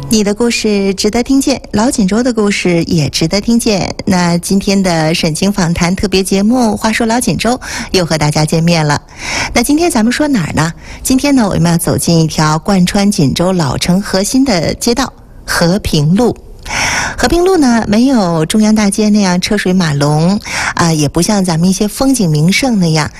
你的故事值得听见，老锦州的故事也值得听见。那今天的沈清访谈特别节目话说老锦州又和大家见面了。那今天咱们说哪儿呢？今天呢，我们要走进一条贯穿锦州老城核心的街道和平路。和平路呢，没有中央大街那样车水马龙也不像咱们一些风景名胜那样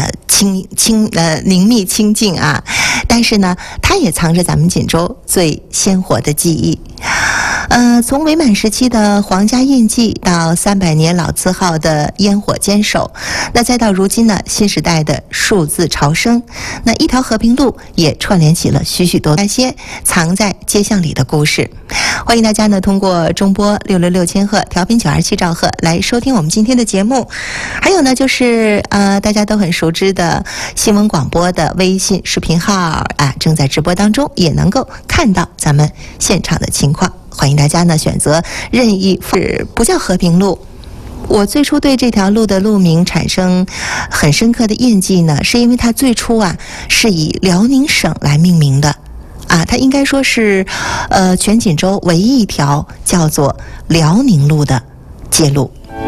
宁谧清静啊，但是呢，它也藏着咱们锦州最鲜活的记忆。从伪满时期的皇家印记到300年老字号的烟火坚守，那再到如今呢新时代的数字朝生，那一条和平路也串联起了许多那些藏在街巷里的故事。欢迎大家呢通过中波666千赫调频927兆赫来收听我们今天的节目。还有呢就是大家都很熟知的新闻广播的微信视频号正在直播当中，也能够看到咱们现场的情况。欢迎大家呢选择任意，不叫和平路。我最初对这条路的路名产生很深刻的印记呢，是因为它最初是以辽宁省来命名的它应该说是全锦州唯一一条叫做辽宁路的街路。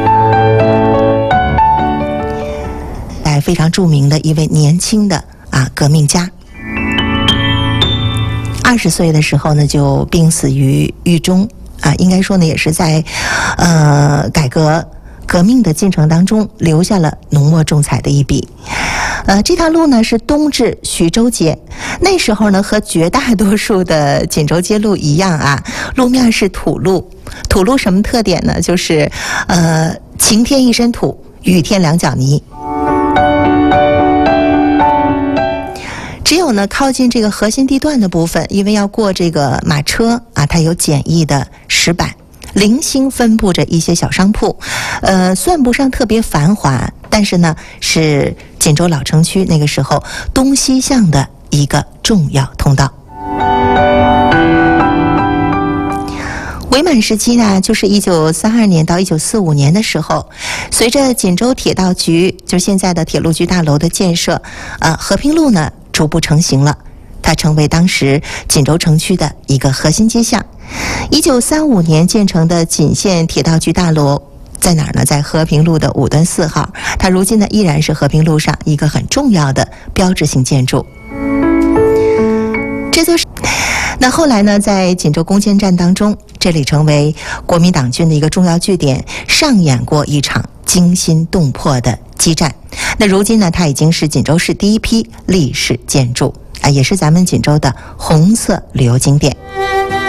非常著名的一位年轻的革命家，20岁的时候呢就病死于狱中应该说呢也是在改革革命的进程当中留下了浓墨重彩的一笔。这条路呢是东至徐州街，那时候呢和绝大多数的锦州街路一样路面是土路。土路什么特点呢？就是晴天一身土，雨天两脚泥。只有呢靠近这个核心地段的部分，因为要过这个马车它有简易的石板，零星分布着一些小商铺，算不上特别繁华，但是呢是锦州老城区那个时候东西向的一个重要通道。伪满时期呢，就是1932年到1945年的时候，随着锦州铁道局，就是现在的铁路局大楼的建设，和平路呢逐步成型了，它成为当时锦州城区的一个核心街巷。1935年建成的锦县铁道局大楼在哪儿呢？在和平路的5段4号，它如今呢依然是和平路上一个很重要的标志性建筑。这座那后来呢，在锦州攻坚战当中，这里成为国民党军的一个重要据点，上演过一场惊心动魄的激战。那如今呢，它已经是锦州市第一批历史建筑也是咱们锦州的红色旅游景点。